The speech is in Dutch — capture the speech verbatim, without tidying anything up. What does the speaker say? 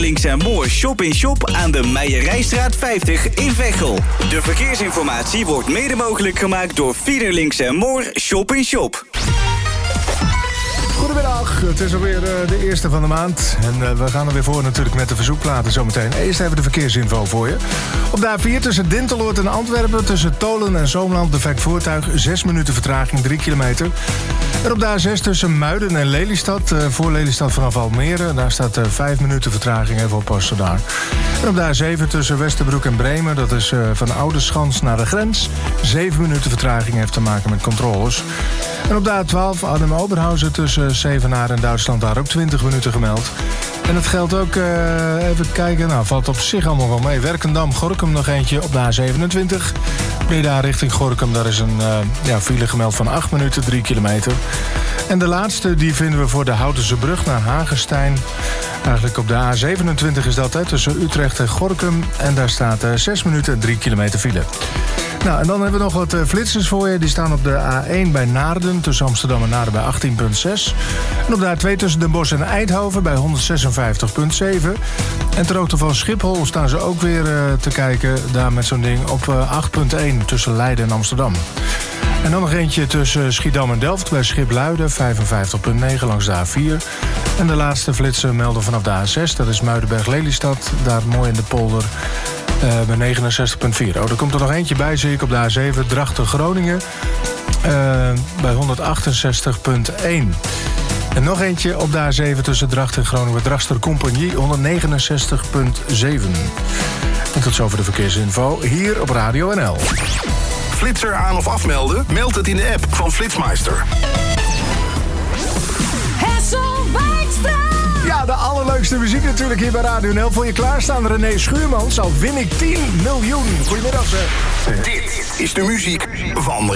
Links en Moor Shop in Shop aan de Meijerijstraat vijftig in Veghel. De verkeersinformatie wordt mede mogelijk gemaakt door Fieder Links en Moor Shop in Shop. Goedemiddag, het is alweer uh, de eerste van de maand. En uh, we gaan er weer voor natuurlijk met de verzoekplaten zometeen. Eerst even de verkeersinfo voor je. Op de A vier tussen Dinteloord en Antwerpen, tussen Tolen en Zoomland, defect voertuig, zes minuten vertraging, drie kilometer. En op de A zes tussen Muiden en Lelystad, uh, voor Lelystad vanaf Almere, daar staat uh, vijf minuten vertraging, even oppassen daar. En op de A zeven tussen Westerbroek en Bremen, dat is uh, van Oudeschans naar de grens, zeven minuten vertraging, heeft te maken met controles. En op de A twaalf Arnhem-Oberhausen tussen Zevenaar en Duitsland, daar ook twintig minuten gemeld. En dat geldt ook, uh, even kijken, nou valt op zich allemaal wel mee. Werkendam-Gorinchem nog eentje op de A zevenentwintig. Breda richting Gorinchem, daar is een uh, ja, file gemeld van acht minuten, drie kilometer. En de laatste, die vinden we voor de Houtense brug naar Hagestein. Eigenlijk op de A zevenentwintig is dat, hè, tussen Utrecht en Gorinchem. En daar staat uh, zes minuten en drie kilometer file. Nou, en dan hebben we nog wat uh, flitsers voor je. Die staan op de A één bij Naarden, tussen Amsterdam en Naarden bij achttien komma zes. En op de A twee tussen Den Bosch en Eindhoven bij honderdzesenvijftig komma zeven. En ter hoogte van Schiphol staan ze ook weer uh, te kijken, daar met zo'n ding, op uh, acht komma één tussen Leiden en Amsterdam. En dan nog eentje tussen Schiedam en Delft bij Schipluiden, vijfenvijftig komma negen langs de A vier. En de laatste flitsen melden vanaf de A zes, dat is Muidenberg-Lelystad, daar mooi in de polder. Uh, bij negenenzestig komma vier. Oh, er komt er nog eentje bij, zie ik op de A zeven, Drachten-Groningen. Uh, bij honderdachtzestig komma één. En nog eentje op de A zeven tussen Drachten en Groningen. Drachtster Compagnie, honderdnegenenzestig komma zeven. En tot zover de verkeersinfo, hier op Radio N L. Flitser aan of afmelden? Meld het in de app van Flitsmeister. Ja, de allerleukste muziek natuurlijk hier bij Radio N L. Voor je klaarstaan, René Schuurmans. Al win ik tien miljoen. Goedemiddag, zeg. Dit is de muziek van